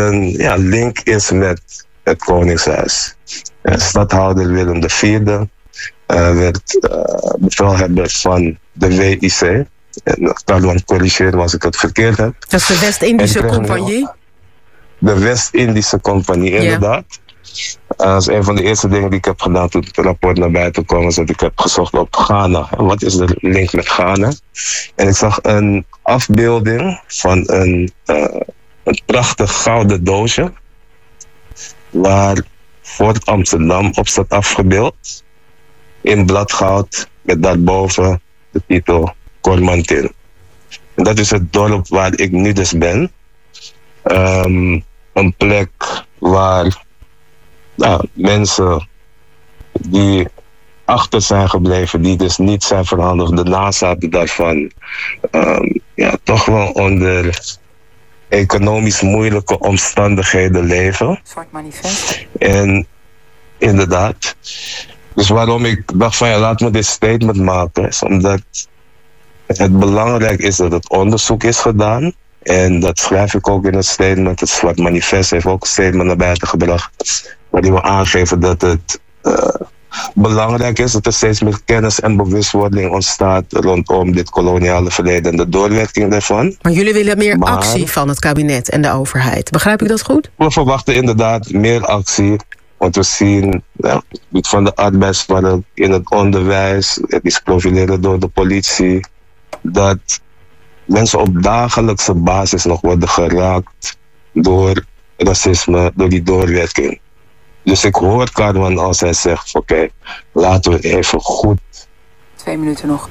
een link is met het Koningshuis. Stadhouder Willem IV werd bevelhebber van de WIC. En ik kan me corrigeren als ik het verkeerd heb. Dat is de West-Indische Compagnie? De West-Indische Compagnie, inderdaad. Dat is een van de eerste dingen die ik heb gedaan toen het rapport naar buiten kwam. Is dat ik heb gezocht op Ghana. Wat is de link met Ghana? En ik zag een afbeelding van een prachtig gouden doosje. Waar Fort Amsterdam op staat afgebeeld. In bladgoud met daarboven de titel Cormantin. En dat is het dorp waar ik nu dus ben. Een plek waar mensen die achter zijn gebleven, die dus niet zijn verhandeld, de nazaten daarvan, toch wel onder economisch moeilijke omstandigheden leven. Zwart manifest. En inderdaad. Dus waarom ik dacht van laat me dit statement maken, is omdat het belangrijk is dat het onderzoek is gedaan. En dat schrijf ik ook in het statement. Het Zwart Manifest heeft ook een statement naar buiten gebracht, waarin we aangeven dat het belangrijk is dat er steeds meer kennis en bewustwording ontstaat rondom dit koloniale verleden en de doorwerking daarvan. Maar jullie willen meer actie van het kabinet en de overheid. Begrijp ik dat goed? We verwachten inderdaad meer actie. Want we zien van de arbeidsmarkt, in het onderwijs, het is profileren door de politie, dat mensen op dagelijkse basis nog worden geraakt door racisme, door die doorwerking. Dus ik hoor Carmen als hij zegt, laten we even goed... 2 minuten nog.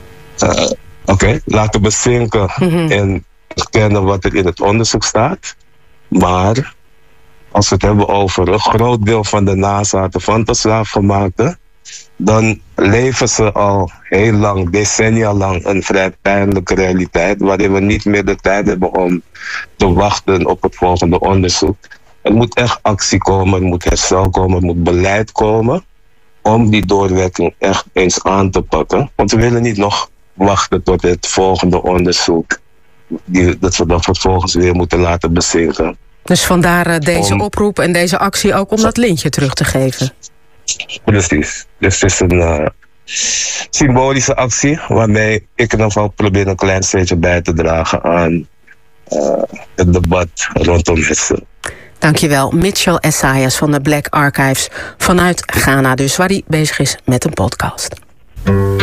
Laten we bezinken en erkennen wat er in het onderzoek staat. Maar als we het hebben over een groot deel van de nazaten van de slaafgemaakten, dan leven ze al heel lang, decennia lang, een vrij pijnlijke realiteit, waarin we niet meer de tijd hebben om te wachten op het volgende onderzoek. Er moet echt actie komen, er moet herstel komen, er moet beleid komen om die doorwerking echt eens aan te pakken. Want we willen niet nog wachten tot het volgende onderzoek, dat we dat vervolgens weer moeten laten bezinken. Dus vandaar deze oproep en deze actie ook om dat lintje terug te geven. Precies. Dus het is een symbolische actie waarmee ik in ieder geval probeer een klein steentje bij te dragen aan het debat rondom het. Dankjewel, Mitchell Essayas van de Black Archives vanuit Ghana dus, waar hij bezig is met een podcast.